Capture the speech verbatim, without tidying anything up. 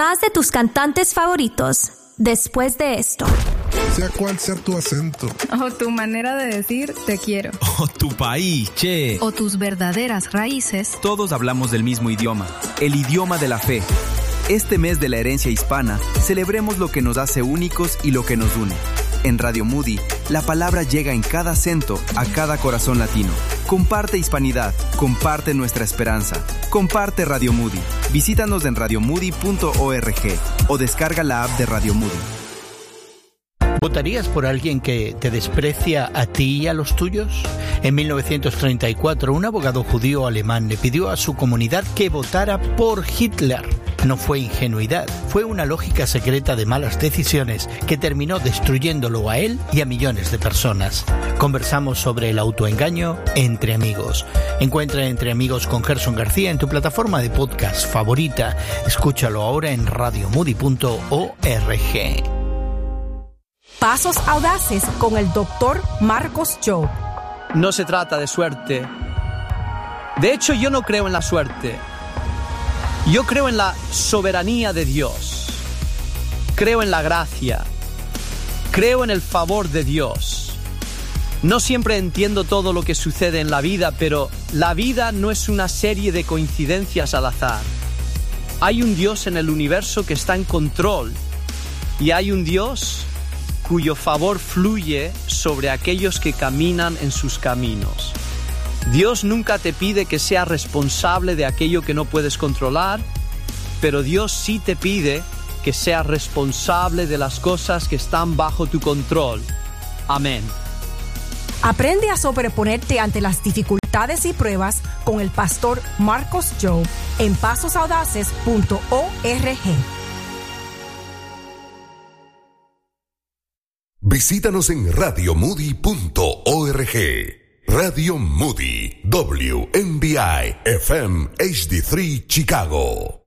más de tus cantantes favoritos después de esto. Sea cual sea tu acento. O tu manera de decir te quiero. O tu país, che. O tus verdaderas raíces. Todos hablamos del mismo idioma, el idioma de la fe. Este mes de la herencia hispana, celebremos lo que nos hace únicos y lo que nos une. En Radio Moody, la palabra llega en cada acento, a cada corazón latino. Comparte hispanidad, comparte nuestra esperanza. Comparte Radio Moody. Visítanos en radio moody punto org o descarga la app de Radio Moody. ¿Votarías por alguien que te desprecia a ti y a los tuyos? En mil novecientos treinta y cuatro, un abogado judío alemán le pidió a su comunidad que votara por Hitler. No fue ingenuidad, fue una lógica secreta de malas decisiones que terminó destruyéndolo a él y a millones de personas. Conversamos sobre el autoengaño entre amigos. Encuentra Entre Amigos con Gerson García en tu plataforma de podcast favorita. Escúchalo ahora en radio moody punto org. Pasos Audaces con el doctor Marcos Job. No se trata de suerte. De hecho, yo no creo en la suerte. Yo creo en la soberanía de Dios. Creo en la gracia. Creo en el favor de Dios. No siempre entiendo todo lo que sucede en la vida, pero la vida no es una serie de coincidencias al azar. Hay un Dios en el universo que está en control. Y hay un Dios cuyo favor fluye sobre aquellos que caminan en sus caminos. Dios nunca te pide que seas responsable de aquello que no puedes controlar, pero Dios sí te pide que seas responsable de las cosas que están bajo tu control. Amén. Aprende a sobreponerte ante las dificultades y pruebas con el pastor Marcos Job en pasos audaces punto org. Visítanos en radio moody punto org. Radio Moody, W M B I F M H D tres Chicago.